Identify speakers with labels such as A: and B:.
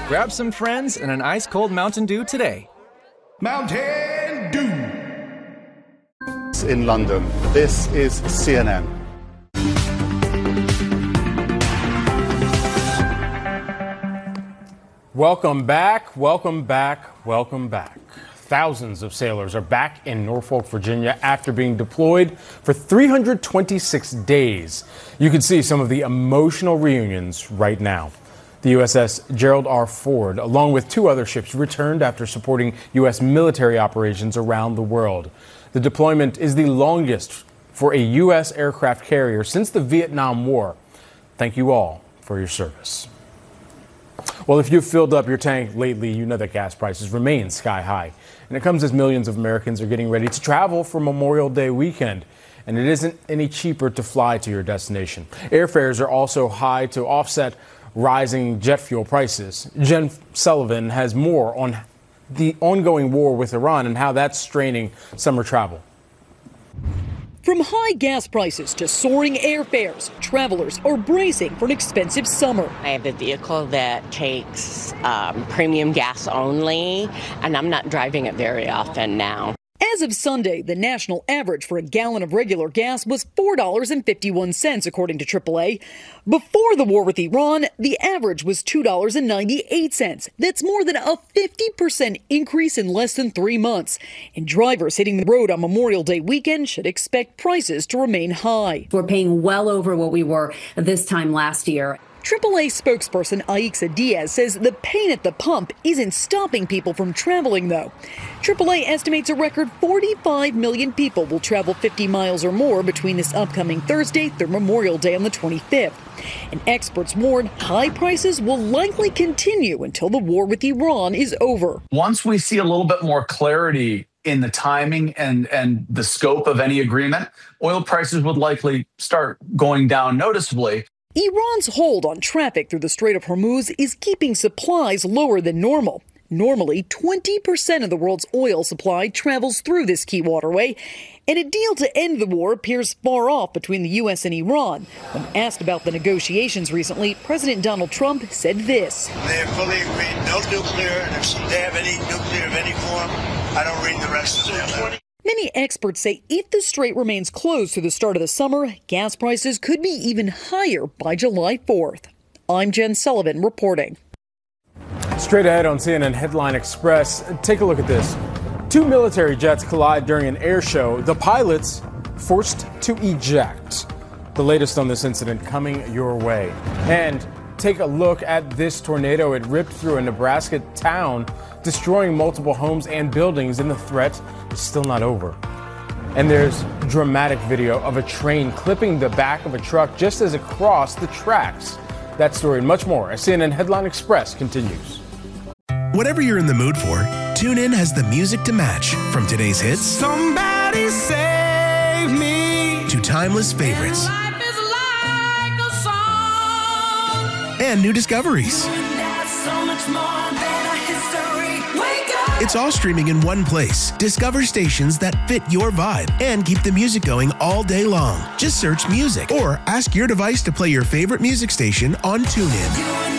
A: Grab some friends and an ice-cold Mountain Dew today.
B: Mountain Dew.
C: In London, this is CNN.
D: Welcome back, welcome back, welcome back. Thousands of sailors are back in Norfolk, Virginia after being deployed for 326 days. You can see some of the emotional reunions right now. The USS Gerald R. Ford, along with 2 other ships, returned after supporting U.S. military operations around the world. The deployment is the longest for a U.S. aircraft carrier since the Vietnam War. Thank you all for your service. Well, if you've filled up your tank lately, you know that gas prices remain sky high. And it comes as millions of Americans are getting ready to travel for Memorial Day weekend. And it isn't any cheaper to fly to your destination. Airfares are also high to offset rising jet fuel prices. Jen Sullivan has more on the ongoing war with Iran and how that's straining summer travel.
E: From high gas prices to soaring airfares, travelers are bracing for an expensive summer.
F: I have a vehicle that takes premium gas only, and I'm not driving it very often now.
E: As of Sunday, the national average for a gallon of regular gas was $4.51, according to AAA. Before the war with Iran, the average was $2.98. That's more than a 50% increase in less than 3 months. And drivers hitting the road on Memorial Day weekend should expect prices to remain high.
G: We're paying well over what we were this time last year.
E: AAA spokesperson Aixa Diaz says the pain at the pump isn't stopping people from traveling, though. AAA estimates a record 45 million people will travel 50 miles or more between this upcoming Thursday through Memorial Day on the 25th. And experts warn high prices will likely continue until the war with Iran is over.
H: Once we see a little bit more clarity in the timing and the scope of any agreement, oil prices would likely start going down noticeably.
E: Iran's hold on traffic through the Strait of Hormuz is keeping supplies lower than normal. Normally, 20% of the world's oil supply travels through this key waterway, and a deal to end the war appears far off between the U.S. and Iran. When asked about the negotiations recently, President Donald Trump said this.
I: They have fully agreed no nuclear, and if they have any nuclear of any form, I don't read the rest of them.
E: Many experts say if the strait remains closed through the start of the summer, gas prices could be even higher by July 4th. I'm Jen Sullivan reporting.
D: Straight ahead on CNN Headline Express, take a look at this. 2 military jets collide during an air show. The pilots forced to eject. The latest on this incident coming your way. And take a look at this tornado. It ripped through a Nebraska town, destroying multiple homes and buildings, and the threat is still not over. And there's dramatic video of a train clipping the back of a truck just as it crossed the tracks. That story and much more as CNN Headline Express continues.
J: Whatever you're in the mood for, TuneIn has the music to match. From today's hits,
B: Somebody save me,
J: to timeless favorites,
B: life is like a song,
J: and new discoveries.
B: that's so much more than a history. Wake up.
J: It's all streaming in one place. Discover stations that fit your vibe and keep the music going all day long. Just search music or ask your device to play your favorite music station on TuneIn.